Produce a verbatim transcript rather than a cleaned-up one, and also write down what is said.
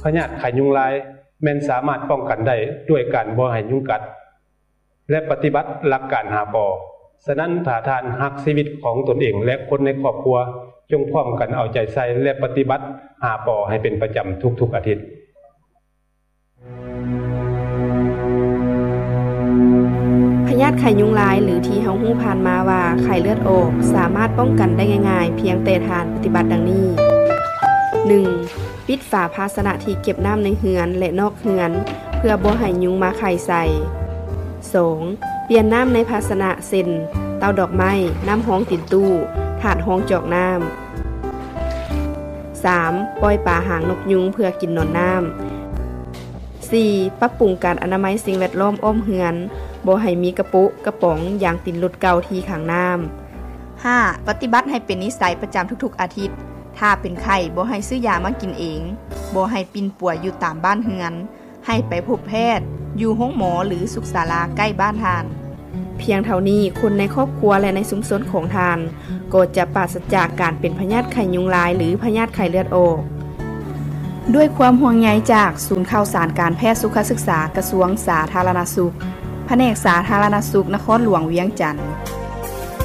พยาธิไข้ยุงลายแม้นสามารถป้องกันได้ด้วยการบ่ให้ยุงกัดและปฏิบัติหลักการห้าปอฉะนั้นถ้าท่านรักชีวิตของตนเองและคนในครอบครัวจงพร้อมกันเอาใจใส่และปฏิบัติห้าปอให้เป็นประจำทุกๆอาทิตย์พยาธิไข้ยุงลายหรือที่เฮาฮู้ผ่านมาว่าไข้เลือดออกสามารถป้องกันได้ง่ายๆเพียงแต่ท่านปฏิบัติดังนี้ หนึ่ง ปิดฝาภาชนะที่เก็บน้ำในเฮือนและนอกเฮือนเพื่อบ่ให้ยุงมาไข่ใส่ สอง เปลี่ยนน้ำในภาชนะเช่นเตาดอกไม้น้ำห้องติดตู้ถาดห้องจอกน้ำ สาม ปล่อยปลาหางนกยุงเพื่อกินนอนน้ำ สี่ ปรับปรุงการอนามัยสิ่งแวดล้อมอ้อมเฮือนบ่ให้มีกระปุกกระป๋องอย่างติดรถเก่าที่ข้างน้ำห้า ปฏิบัติให้เป็นนิสัยประจำทุกๆอาทิตย์ถ้าเป็นไข้บ่ให้ซื้อยามากินเองบ่ให้ปิ่นป่วยอยู่ตามบ้านเฮือนให้ไปพบแพทย์อยู่ห้องหมอหรือสุขศาลาใกล้บ้านทานเพียงเท่านี้คนในครอบครัวและในชุมชนของทานก็จะปราศจากการเป็นพยาธิไข้ยุงลายหรือพยาธิไข้เลือดออกด้วยความห่วงใยจากศูนย์ข่าวสารการแพทย์สุขศึกษากระทรวงสาธารณสุขแผนกสาธารณสุขนครหลวงเวียงจันทน์